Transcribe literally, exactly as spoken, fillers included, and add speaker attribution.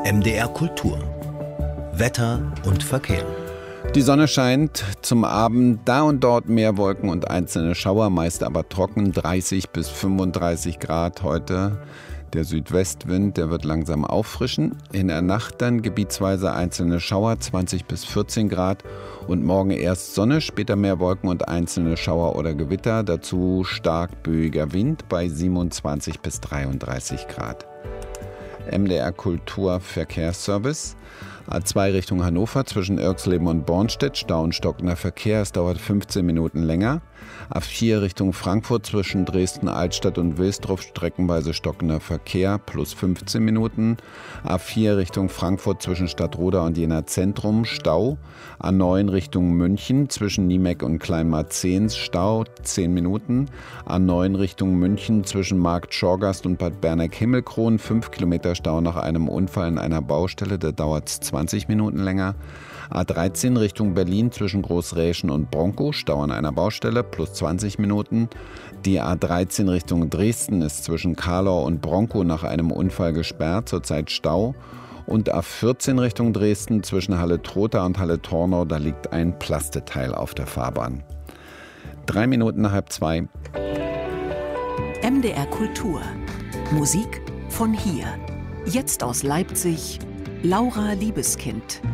Speaker 1: M D R Kultur. Wetter und Verkehr.
Speaker 2: Die Sonne scheint, zum Abend da und dort mehr Wolken und einzelne Schauer, meist aber trocken, dreißig bis fünfunddreißig Grad heute. Der Südwestwind, der wird langsam auffrischen. In der Nacht dann gebietsweise einzelne Schauer, zwanzig bis vierzehn Grad. Und morgen erst Sonne, später mehr Wolken und einzelne Schauer oder Gewitter. Dazu stark böiger Wind bei siebenundzwanzig bis dreiunddreißig Grad. M D R Kultur Verkehrsservice. A zwei Richtung Hannover zwischen Irxleben und Bornstedt, Stau und stockender Verkehr, es dauert fünfzehn Minuten länger. A vier Richtung Frankfurt zwischen Dresden, Altstadt und Wilsdruff, streckenweise stockender Verkehr, plus fünfzehn Minuten. A vier Richtung Frankfurt zwischen Stadtroda und Jena Zentrum, Stau. A neun Richtung München zwischen Niemeck und Kleinmarzens, Stau, zehn Minuten. A neun Richtung München zwischen Markt Schorgast und Bad Berneck-Himmelkron, fünf Kilometer Stau nach einem Unfall in einer Baustelle, da dauert es zwanzig Minuten länger. A dreizehn Richtung Berlin zwischen Großräschen und Bronkow, Stau an einer Baustelle, plus zwanzig Minuten. Die A dreizehn Richtung Dresden ist zwischen Karlau und Bronkow nach einem Unfall gesperrt, zurzeit Stau. Und A vierzehn Richtung Dresden zwischen Halle-Trotha und Halle-Tornau, da liegt ein Plasteteil auf der Fahrbahn. Drei Minuten nach halb zwei.
Speaker 3: M D R Kultur. Musik von hier. Jetzt aus Leipzig, Laura Liebeskind.